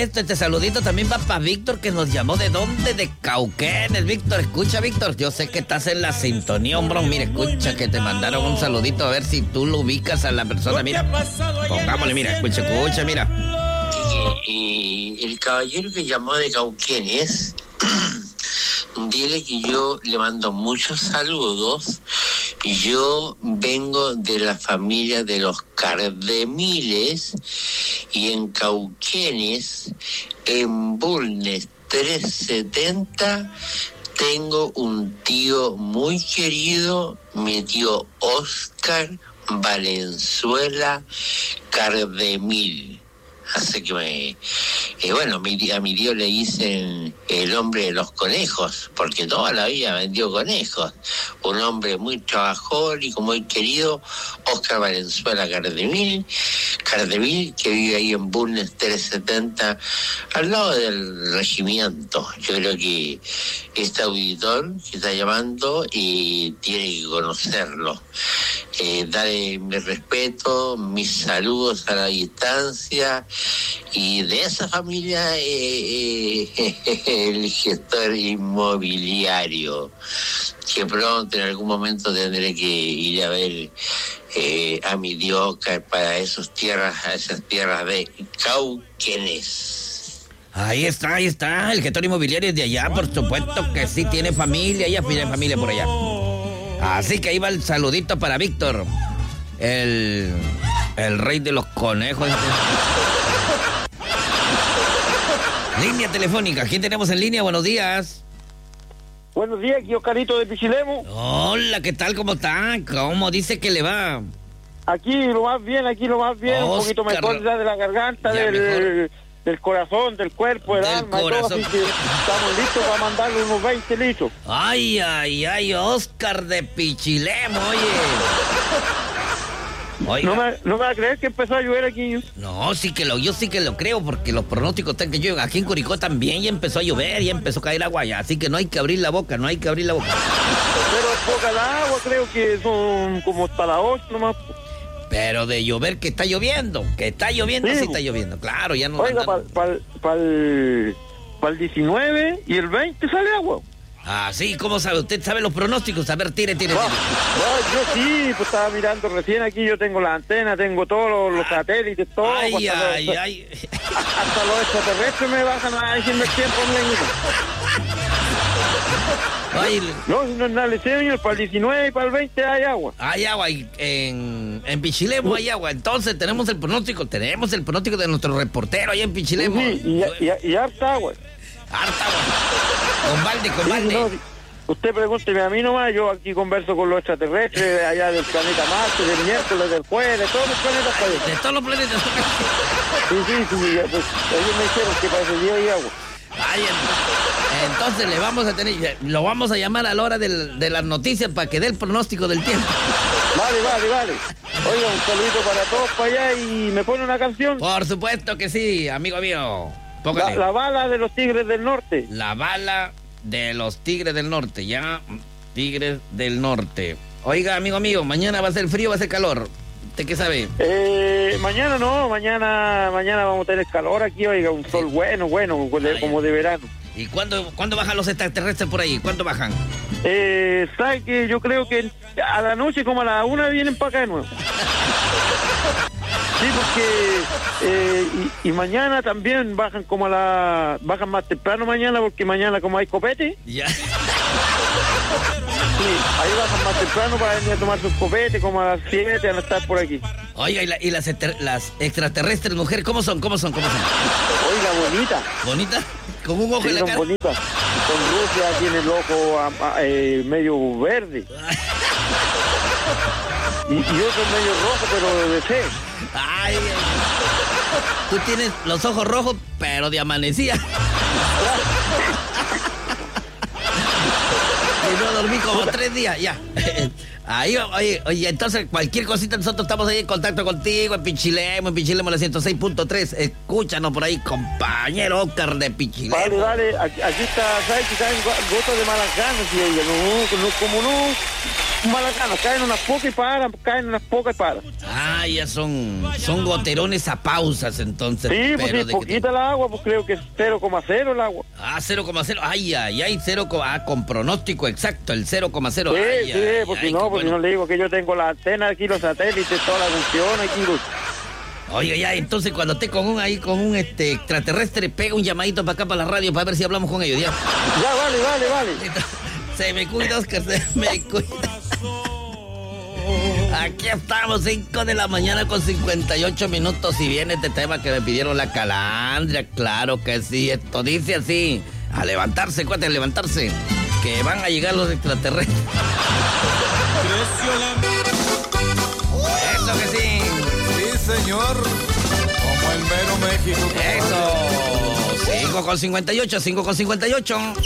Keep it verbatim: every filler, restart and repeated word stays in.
esto, este saludito también va para Víctor, que nos llamó de dónde, de Cauquenes. Víctor, escucha, Víctor, yo sé que estás en la sintonía, hombre. Mira, escucha que te mandaron un saludito, a ver si tú lo ubicas a la persona. Mira, pongámosle, mira, escucha, escucha, mira. Y el caballero que llamó de Cauquenes, dile que yo le mando muchos saludos. Yo vengo de la familia de los Cardemiles y en Cauquenes, en Bulnes trescientos setenta, tengo un tío muy querido, mi tío Oscar Valenzuela Cardemil. Así que, me, eh, bueno, mi, a mi tío le dicen el hombre de los conejos, porque toda la vida vendió conejos. Un hombre muy trabajólico, muy querido, Oscar Valenzuela Cardemil, Cardemil, que vive ahí en Bulnes trescientos setenta, al lado del regimiento. Yo creo que este auditor que está llamando y eh, tiene que conocerlo. Eh, darle mi respeto, mis saludos a la distancia, y de esa familia eh, eh, el gestor inmobiliario, que pronto en algún momento tendré que ir a ver eh, a mi Dios para esas tierras, a esas tierras de Cauquenes. Ahí está, ahí está, el gestor inmobiliario es de allá, por supuesto que sí, tiene familia, ella tiene familia por allá. Así que ahí va el saludito para Víctor, el, el rey de los conejos. Línea telefónica, ¿quién tenemos en línea? Buenos días. Buenos días, aquí Oscarito de Pichilemu. Hola, ¿qué tal? ¿Cómo está? ¿Cómo dice que le va? Aquí lo más bien, aquí lo más bien, Oscar, un poquito mejor ya de la garganta, del, del corazón, del cuerpo, del, del alma, corazón. Y todo, así que estamos listos para mandarle unos veinte litros. Ay, ay, ay, Oscar de Pichilemu, oye. Oiga. No me, no me va a creer que empezó a llover aquí. No, sí que lo, yo sí que lo creo, porque los pronósticos están que llueve. Aquí en Curicó también ya empezó a llover, ya empezó a caer agua ya, así que no hay que abrir la boca, no hay que abrir la boca. Pero es poca la agua, creo que son como hasta las ocho nomás. Pero de llover que está lloviendo, que está lloviendo, sí, sí está lloviendo, claro, ya no. Oiga, para pa, pa el, pa el diecinueve y el veinte sale agua. Ah, sí, ¿cómo sabe? ¿Usted sabe los pronósticos? A ver, tire, tire, tire. No, no, yo sí, pues estaba mirando recién aquí, yo tengo la antena, tengo todos los, los satélites, todo. Ay, pues, ay, los, ay. Hasta los extraterrestres me bajan a diciendo el tiempo en Ay, no, no es nada, señor, para el diecinueve y para el veinte hay agua. Hay agua, y en, en Pichilemu hay agua. Entonces tenemos el pronóstico, tenemos el pronóstico de nuestro reportero ahí en Pichilemu. Sí, y, y, y harta agua. Harta agua. Con balde, con balde. Sí, no, usted pregúnteme a mí nomás, yo aquí converso con los extraterrestres allá del planeta Marte, del miércoles, del jueves, de todos los planetas. De, de todos los planetas. Sí, sí, sí, pues, ellos me dijeron que para ese día hay agua. Ay, entonces le vamos a tener, lo vamos a llamar a la hora del, de las noticias para que dé el pronóstico del tiempo. Vale, vale, vale. Oiga, un saludito para todos para allá y me pone una canción. Por supuesto que sí, amigo mío. La, la bala de los Tigres del Norte. La bala de los Tigres del Norte, ya, Tigres del Norte. Oiga, amigo mío, mañana va a ser frío, va a ser calor. ¿Usted qué sabe? Eh, mañana no, mañana mañana vamos a tener calor aquí, oiga, un sol bueno, bueno, Ay, como de verano. ¿Y cuándo, cuándo bajan los extraterrestres por ahí? ¿Cuándo bajan? Eh, ¿sabe que yo creo que a la noche como a la una vienen para acá de nuevo? Sí, porque eh, y, y mañana también bajan como a la... Bajan más temprano mañana porque mañana como hay copete. Ya. Sí, ahí bajan más temprano para venir a tomar sus copetes como a las siete, van a estar por aquí. Oiga, ¿y, la, y las, exter, las extraterrestres mujeres cómo son? ¿Cómo son? ¿Cómo son? Oiga, bonita. ¿Bonita? ¿Con un ojo sí, en la son cara? bonitas. Con Rusia tiene el ojo a, a, eh, medio verde. Y, y otro medio rojo, pero de fe. Ay, tú tienes los ojos rojos, pero de amanecía. Y no dormí como tres días, ya. Ahí, oye, oye, entonces cualquier cosita nosotros estamos ahí en contacto contigo, en Pichilemu, en Pichilemu la ciento seis punto tres. Escúchanos por ahí, compañero Oscar de Pichilemu. Vale, vale, aquí, aquí está, ¿sabes? Que caen gotas de malas ganas, y oiga, no, no, como no. Malacanas, caen unas pocas y paran, caen unas pocas y paran. Ah, ya son, son goterones a pausas entonces. Sí, pues sí, poquita el agua, pues creo que es cero coma cero el agua. Ah, cero coma cero, ay, ay, ay, cero, ah, con pronóstico exacto, el cero coma cero. Sí, ay, sí, ay, porque ay, no, porque bueno. no le digo que yo tengo la antena aquí, los satélites, toda la función aquí. Pues. Oye, ya, entonces cuando esté con un ahí, con un este extraterrestre, pega un llamadito para acá, para la radio, para ver si hablamos con ellos, ya. Ya, vale, vale, vale. Se me cuida, Oscar, se me cuida. Aquí estamos, cinco de la mañana con cincuenta y ocho minutos y viene este tema que me pidieron la calandria, claro que sí, esto dice así, a levantarse, cuate, a levantarse, que van a llegar los extraterrestres. Eso que sí. Sí, señor, como el mero México. Eso, cinco con cincuenta y ocho, cinco con cincuenta y ocho.